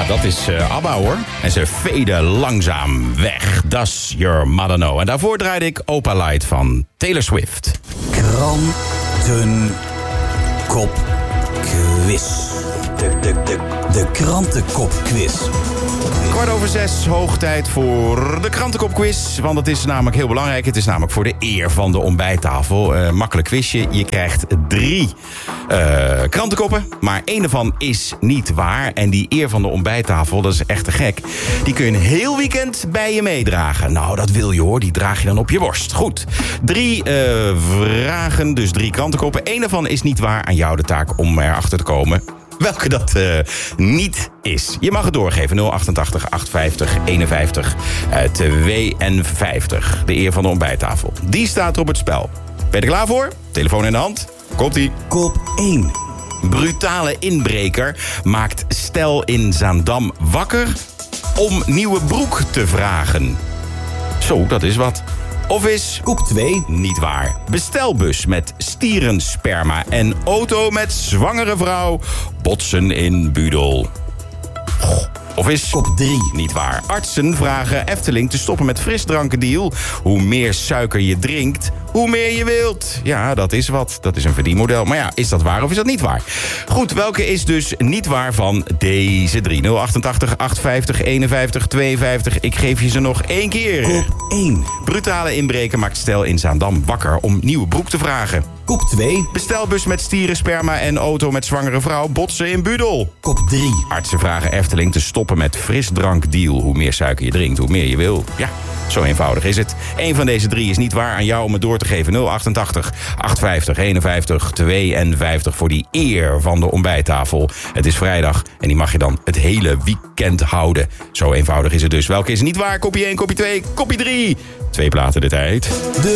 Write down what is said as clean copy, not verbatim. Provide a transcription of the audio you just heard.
dat is ABBA hoor. En ze veden langzaam weg. Does Your Mother Know. En daarvoor draaide ik Opa Light van Taylor Swift. Krantenkopquiz. De krantenkopquiz. 6:15, hoog tijd voor de krantenkopquiz. Want het is namelijk heel belangrijk. Het is namelijk voor de eer van de ontbijttafel. Makkelijk quizje. Je krijgt 3 krantenkoppen. Maar 1 ervan is niet waar. En die eer van de ontbijttafel, dat is echt te gek. Die kun je een heel weekend bij je meedragen. Nou, dat wil je hoor. Die draag je dan op je borst. Goed. 3 vragen, dus 3 krantenkoppen. 1 ervan is niet waar. Aan jou de taak om erachter te komen welke dat niet is. Je mag het doorgeven. 088 850 51 52. De eer van de ontbijttafel. Die staat op het spel. Ben je er klaar voor? Telefoon in de hand. Komt-ie. Kop 1. Brutale inbreker maakt stel in Zaandam wakker om nieuwe broek te vragen. Zo, dat is wat. Of is Kop 2. niet waar. Bestelbus met stierensperma en auto met zwangere vrouw botsen in Budel. Of is Kop 3. niet waar. Artsen vragen Efteling te stoppen met frisdrankendeal. Hoe meer suiker je drinkt, hoe meer je wilt. Ja, dat is wat. Dat is een verdienmodel. Maar ja, is dat waar of is dat niet waar? Goed, welke is dus niet waar van deze 3? 088 850 51 52. Ik geef je ze nog 1 keer. Kop 1. Brutale inbreker maakt stel in Zaandam wakker om nieuwe broek te vragen. Kop 2. Bestelbus met stierensperma en auto met zwangere vrouw botsen in Budel. Kop 3. Artsen vragen Efteling te stoppen met frisdrankdeal. Hoe meer suiker je drinkt, hoe meer je wil. Ja, zo eenvoudig is het. 1 van deze 3 is niet waar. Aan jou om het door te geven. 088 850 51 52 voor die eer van de ontbijttafel. Het is vrijdag en die mag je dan het hele weekend houden. Zo eenvoudig is het dus. Welke is niet waar? Kopje 1, kopje 2, kopje 3. 2 platen de tijd. De